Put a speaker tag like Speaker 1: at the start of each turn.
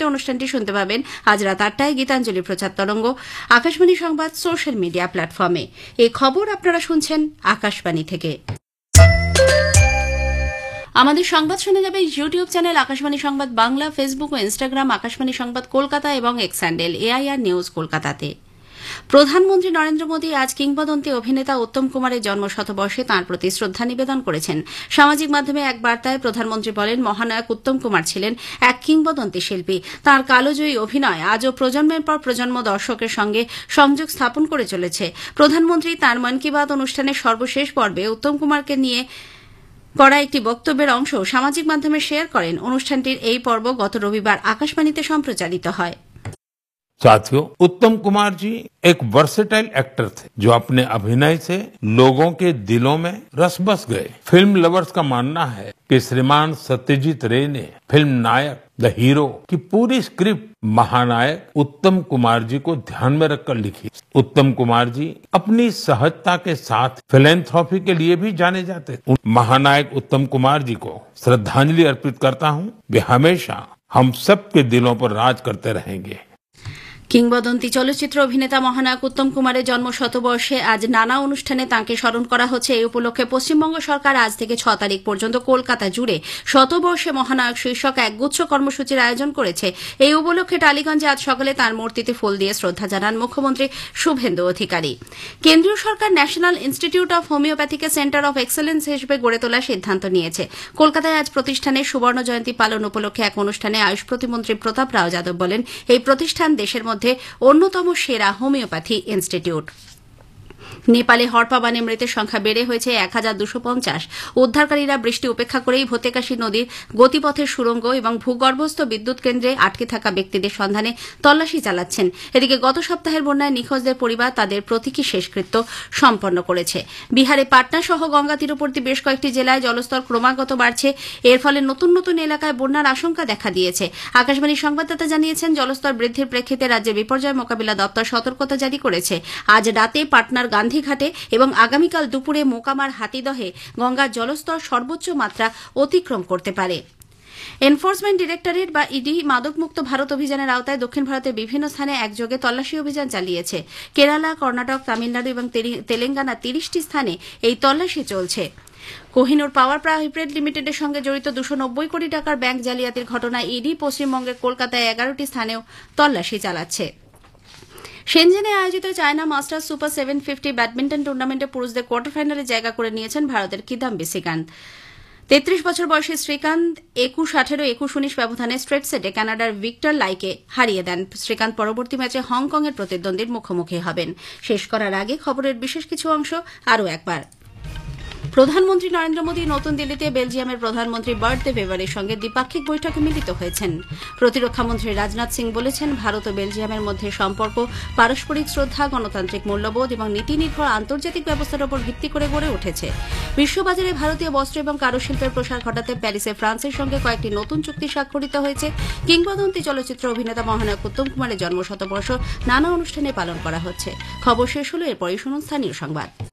Speaker 1: বিরতি অনুষ্ঠানটি শুনতে পাবেন আজ রাত 8টায় গীতাঞ্জলি প্রচার তরঙ্গ আকাশবাণী সংবাদ সোশ্যাল মিডিয়া প্ল্যাটফর্মে। এই খবর আপনারা শুনছেন আকাশবাণী থেকে। আমাদের সংবাদ শোনা যাবে ইউটিউব চ্যানেল আকাশবাণী সংবাদ বাংলা, ফেসবুক ও ইনস্টাগ্রাম আকাশবাণী সংবাদ কলকাতা এবং এক্স হ্যান্ডেল AIR নিউজ কলকাতাতে। প্রধানমন্ত্রী নরেন্দ্র মোদী আজ কিংবদন্তি অভিনেতা উত্তম কুমারের জন্মশতবর্ষে তাঁর প্রতি শ্রদ্ধা নিবেদন করেছেন। সামাজিক মাধ্যমে এক বার্তায় প্রধানমন্ত্রী বলেন, মহানায়ক উত্তম কুমার ছিলেন এক কিংবদন্তি শিল্পী। তাঁর কালোজয়ী অভিনয় আজও প্রজন্মের পর প্রজন্ম দর্শকের সঙ্গে সংযোগ স্থাপন করে চলেছে। প্রধানমন্ত্রী তাঁর মন কি বাত অনুষ্ঠানের সর্বশেষ পর্বে উত্তম কুমারকে নিয়ে করা একটি বক্তব্যের অংশ সামাজিক মাধ্যমে শেয়ার করেন। অনুষ্ঠানটির এই পর্ব গত রবিবার আকাশবাণীতে সম্প্রচারিত হয়।
Speaker 2: साथियों, उत्तम कुमार जी एक वर्सेटाइल एक्टर थे जो अपने अभिनय से लोगों के दिलों में रस बस गए। फिल्म लवर्स का मानना है कि श्रीमान सत्यजीत रे ने फिल्म नायक द हीरो की पूरी स्क्रिप्ट महानायक उत्तम कुमार जी को ध्यान में रखकर लिखी। उत्तम कुमार जी अपनी सहजता के साथ फिलैंथ्रोपी के लिए भी जाने जाते थे। महानायक उत्तम कुमार जी को श्रद्धांजलि अर्पित करता हूँ। वे हमेशा हम सबके दिलों पर राज करते रहेंगे।
Speaker 1: কিংবদন্তি চলচ্চিত্র অভিনেতা মহানায়ক উত্তম কুমারের জন্ম শতবর্ষে আজ নানা অনুষ্ঠানে তাঁকে স্মরণ করা হচ্ছে। এই উপলক্ষে পশ্চিমবঙ্গ সরকার আজ থেকে 6 তারিখ পর্যন্ত কলকাতা জুড়ে শতবর্ষে মহানায়ক শীর্ষক একগুচ্ছ কর্মসূচির আয়োজন করেছে। এই উপলক্ষে টালিগঞ্জে আজ সকালে তাঁর মূর্তিতে ফুল দিয়ে শ্রদ্ধা জানান মুখ্যমন্ত্রী শুভেন্দু অধিকারী। কেন্দ্রীয় সরকার national institute of হোমিওপ্যাথিকে centre of excellence হিসেবে গড়ে তোলার সিদ্ধান্ত নিয়েছে। কলকাতায় আজ প্রতিষ্ঠানের সুবর্ণ জয়ন্তী পালন উপলক্ষে এক অনুষ্ঠানে আয়ুষ প্রতিমন্ত্রী প্রতাপ রাও যাদব বলেন, এই প্রতিষ্ঠান দেশের মধ্যে অন্যতম সেরা হোমিওপ্যাথি ইনস্টিটিউট। নেপালে হড়পা বানে মৃতের সংখ্যা বেড়ে হয়েছে 1250। উদ্ধারকারীরা বৃষ্টি উপেক্ষা করেই ভোতেকাশী নদীর গতিপথের সুড়ঙ্গ এবং ভূগর্ভস্থ বিদ্যুৎ কেন্দ্রে আটকে থাকা ব্যক্তিদের সন্ধানে তল্লাশি চালাচ্ছেন। এদিকে গত সপ্তাহের বন্যায় নিখোঁজদের পরিবার তাদের প্রতীকী শেষকৃত্য সম্পন্ন করেছে। বিহারে পাটনা সহ গঙ্গা তীরবর্তী বেশ কয়েকটি জেলায় জলস্তর ক্রমাগত বাড়ছে। এর ফলে নতুন নতুন এলাকায় বন্যার আশঙ্কা দেখা দিয়েছে। আকাশবাণীর সংবাদদাতা জানিয়েছেন, জলস্তর বৃদ্ধির প্রেক্ষিতে রাজ্যের বিপর্যয় মোকাবিলা দপ্তর সতর্কতা জারি করেছে। আজ রাতে পাটনার গান্ধীঘাটে এবং আগামীকাল দুপুরে মোকামার হাতিদহে গঙ্গার জলস্তর সর্বোচ্চ মাত্রা অতিক্রম করতে পারে। এনফোর্সমেন্ট ডিরেক্টরেট বা ইডি মাদকমুক্ত ভারত অভিযানের আওতায় দক্ষিণ ভারতের বিভিন্ন স্থানে একযোগে তল্লাশি অভিযান চালিয়েছে। কেরালা, কর্ণাটক, তামিলনাড়ু এবং তেলেঙ্গানা 30টি স্থানে এই তল্লাশি চলছে। কোহিনুর পাওয়ার প্রাইভেট লিমিটেডের সঙ্গে জড়িত 290 কোটি টাকার ব্যাংক জালিয়াতির ঘটনায় ইডি পশ্চিমবঙ্গের কলকাতায় 11টি স্থানেও তল্লাশি চালাচ্ছে। শেনজেনে আয়োজিত চায়না মাস্টার্স সুপার 750 ব্যাডমিন্টন টুর্নামেন্টে পুরুষদের কোয়ার্টার ফাইনালে জায়গা করে নিয়েছেন ভারতের কিদাম্বি শ্রীকান্ত। 33 বছর বয়সী শ্রীকান্ত 21-18, 21-19 ব্যবধানে স্ট্রেট সেটে কানাডার ভিক্টর লাইকে হারিয়ে দেন। শ্রীকান্ত পরবর্তী ম্যাচে হংকংয়ের প্রতিদ্বন্দ্বীর মুখোমুখি হবেন। শেষ করার আগে খবরের বিশেষ কিছু অংশ আরও একবার। প্রধানমন্ত্রী নরেন্দ্র মোদী নতুন দিল্লিতে বেলজিয়ামের প্রধানমন্ত্রী বার্ট দে ভেভারের সঙ্গে দ্বিপাক্ষিক বৈঠকে মিলিত হয়েছেন। প্রতিরক্ষামন্ত্রী রাজনাথ সিং বলেছেন, ভারত ও বেলজিয়ামের মধ্যে সম্পর্ক পারস্পরিক শ্রদ্ধা, গণতান্ত্রিক মূল্যবোধ এবং নীতি নির্ভর আন্তর্জাতিক ব্যবস্থার উপর ভিত্তি করে গড়ে উঠেছে। বিশ্ববাজারে ভারতীয় বস্ত্র এবং কারুশিল্পের প্রসার ঘটাতে প্যারিসে ফ্রান্সের সঙ্গে কয়েকটি নতুন চুক্তি স্বাক্ষরিত হয়েছে। কিংবদন্তি চলচ্চিত্র অভিনেতা মহানায়ক উত্তম কুমারের জন্মশতবর্ষ নানা অনুষ্ঠানে পালন করা হচ্ছে। খবর শেষ হলো, এরপরই শুনুন স্থানীয় সংবাদ।